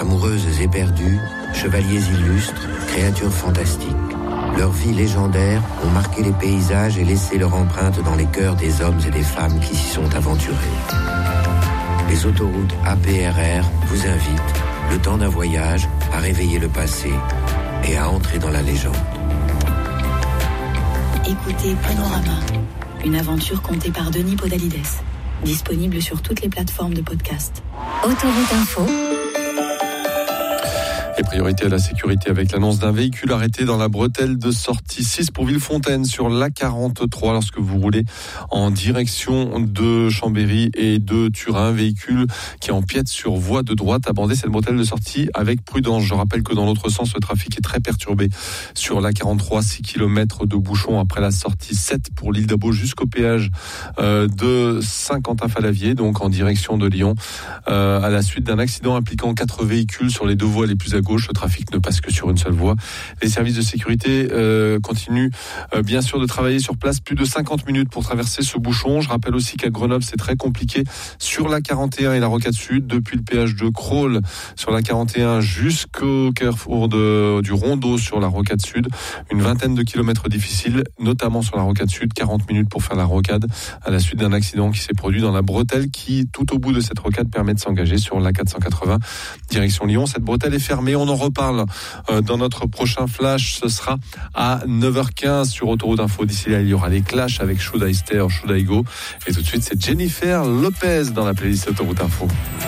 Amoureuses éperdues, chevaliers illustres, créatures fantastiques. Leurs vies légendaires ont marqué les paysages et laissé leur empreinte dans les cœurs des hommes et des femmes qui s'y sont aventurés. Les autoroutes APRR vous invitent, le temps d'un voyage, à réveiller le passé et à entrer dans la légende. Écoutez Panorama, une aventure contée par Denis Podalides. Disponible sur toutes les plateformes de podcast. Autoroute Info. Et priorité à la sécurité avec l'annonce d'un véhicule arrêté dans la bretelle de sortie 6 pour Villefontaine sur l'A43 lorsque vous roulez en direction de Chambéry et de Turin. Véhicule qui empiète sur voie de droite. Abordez cette bretelle de sortie avec prudence. Je rappelle que dans l'autre sens, le trafic est très perturbé sur l'A43. 6 km de bouchons après la sortie 7 pour l'île d'Abo jusqu'au péage de Saint-Quentin-Fallavier, donc en direction de Lyon. À la suite d'un accident impliquant 4 véhicules sur les 2 voies les plus à gauche, le trafic ne passe que sur une seule voie. Les services de sécurité continuent bien sûr de travailler sur place. Plus de 50 minutes pour traverser ce bouchon. Je rappelle aussi qu'à Grenoble, c'est très compliqué sur la 41 et la rocade sud, depuis le péage de Crolles sur la 41 jusqu'au carrefour du Rondeau sur la rocade sud. Une vingtaine de kilomètres difficiles, notamment sur la rocade sud. 40 minutes pour faire la rocade à la suite d'un accident qui s'est produit dans la bretelle qui, tout au bout de cette rocade, permet de s'engager sur la 480 direction Lyon. Cette bretelle est fermée. On en reparle dans notre prochain flash. Ce sera à 9h15 sur Autoroute Info. D'ici là, il y aura les clashs avec Should I Stay or Should I Go. Et tout de suite, c'est Jennifer Lopez dans la playlist Autoroute Info.